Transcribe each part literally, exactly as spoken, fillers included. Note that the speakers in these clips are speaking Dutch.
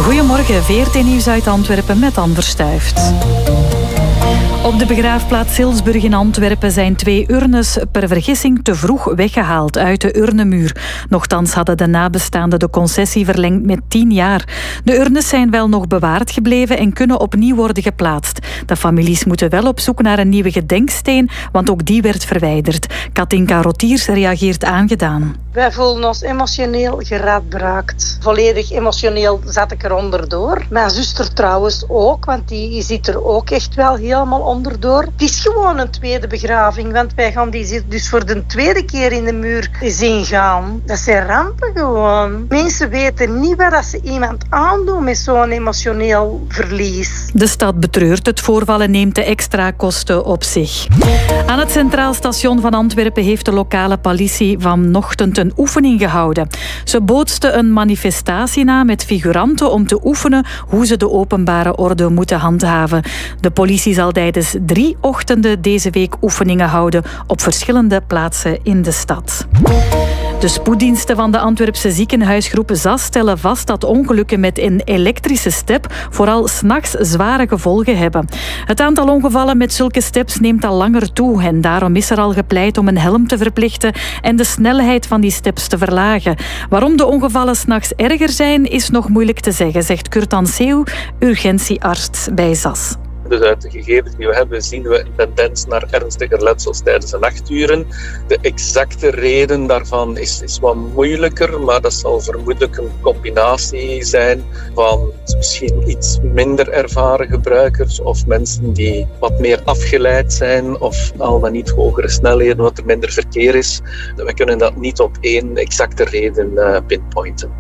Goedemorgen, V R T Nieuws uit Antwerpen met Anne Verstuift. Op de begraafplaats Silsburg in Antwerpen zijn twee urnes per vergissing te vroeg weggehaald uit de urnemuur. Nochtans hadden de nabestaanden de concessie verlengd met tien jaar. De urnes zijn wel nog bewaard gebleven en kunnen opnieuw worden geplaatst. De families moeten wel op zoek naar een nieuwe gedenksteen, want ook die werd verwijderd. Katinka Rotiers reageert aangedaan. Wij voelen ons emotioneel geraadbraakt. Volledig emotioneel zat ik er onderdoor. Mijn zuster trouwens ook, want die zit er ook echt wel helemaal onderdoor. Het is gewoon een tweede begraving, want wij gaan die dus voor de tweede keer in de muur zien gaan. Dat zijn rampen gewoon. Mensen weten niet wat ze iemand aandoen met zo'n emotioneel verlies. De stad betreurt het voorval en neemt de extra kosten op zich. Aan het Centraal Station van Antwerpen heeft de lokale politie vanochtend een oefening gehouden. Ze bootsten een manifestatie na met figuranten om te oefenen hoe ze de openbare orde moeten handhaven. De politie zal tijdens drie ochtenden deze week oefeningen houden op verschillende plaatsen in de stad. De spoeddiensten van de Antwerpse ziekenhuisgroep Z A S stellen vast dat ongelukken met een elektrische step vooral 's nachts zware gevolgen hebben. Het aantal ongevallen met zulke steps neemt al langer toe en daarom is er al gepleit om een helm te verplichten en de snelheid van die steps te verlagen. Waarom de ongevallen 's nachts erger zijn, is nog moeilijk te zeggen, zegt Kurt Anseeuw, urgentiearts bij Z A S. Dus uit de gegevens die we hebben zien we een tendens naar ernstiger letsels tijdens de nachturen. De exacte reden daarvan is, is wat moeilijker, maar dat zal vermoedelijk een combinatie zijn van misschien iets minder ervaren gebruikers of mensen die wat meer afgeleid zijn of al dan niet hogere snelheden, wat er minder verkeer is. We kunnen dat niet op één exacte reden uh, pinpointen.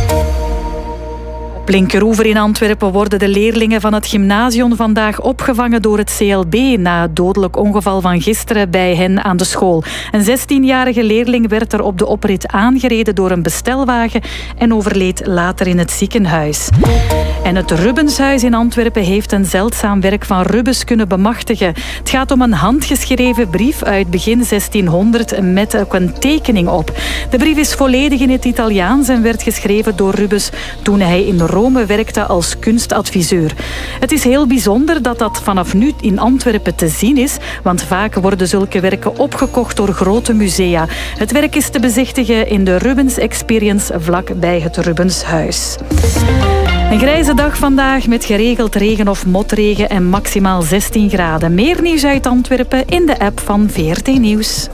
Op Linkeroever in Antwerpen worden de leerlingen van het gymnasium vandaag opgevangen door het C L B na het dodelijk ongeval van gisteren bij hen aan de school. Een zestienjarige leerling werd er op de oprit aangereden door een bestelwagen en overleed later in het ziekenhuis. En het Rubenshuis in Antwerpen heeft een zeldzaam werk van Rubens kunnen bemachtigen. Het gaat om een handgeschreven brief uit begin zestienhonderd met ook een tekening op. De brief is volledig in het Italiaans en werd geschreven door Rubens toen hij in Rome werkte als kunstadviseur. Het is heel bijzonder dat dat vanaf nu in Antwerpen te zien is, want vaak worden zulke werken opgekocht door grote musea. Het werk is te bezichtigen in de Rubens Experience vlak bij het Rubenshuis. Een grijze dag vandaag met geregeld regen of motregen en maximaal zestien graden. Meer nieuws uit Antwerpen in de app van V R T Nieuws.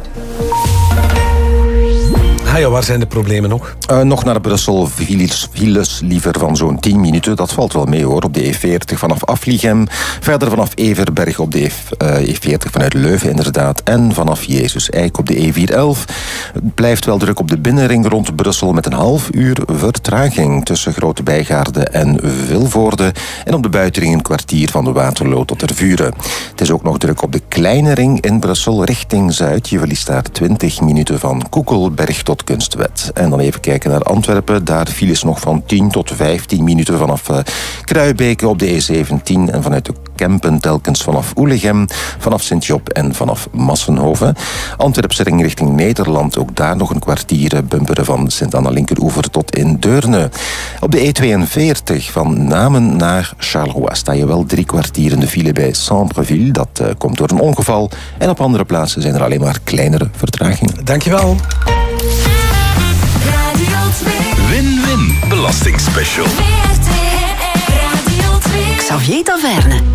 Ah ja, waar zijn de problemen nog? Uh, nog naar Brussel, files, files liever van zo'n tien minuten. Dat valt wel mee hoor, op de E veertig vanaf Aflichem. Verder vanaf Everberg op de E veertig vanuit Leuven inderdaad. En vanaf Jezus Eik op de E vierhonderdelf. Het blijft wel druk op de binnenring rond Brussel met een half uur vertraging tussen Grote Bijgaarde en Vilvoorde. En op de buitenring een kwartier van de Waterloo tot Tervuren. Het is ook nog druk op de kleine ring in Brussel richting Zuid. Je verliest daar twintig minuten van Koekelberg tot Kunstwet. En dan even kijken naar Antwerpen. Daar files nog van tien tot vijftien minuten vanaf uh, Kruibeke op de E zeventien en vanuit de Kempen telkens vanaf Oelegem, vanaf Sint-Job en vanaf Massenhoven. Antwerpse ring richting Nederland, ook daar nog een kwartier bumperen van Sint-Anna-Linkeroever tot in Deurne. Op de E tweeënveertig van Namen naar Charleroi sta je wel drie kwartier in de file bij Sambreville. Dat uh, komt door een ongeval. En op andere plaatsen zijn er alleen maar kleinere vertragingen. Dankjewel. Win-win belastingspecial. Xavier Taverne.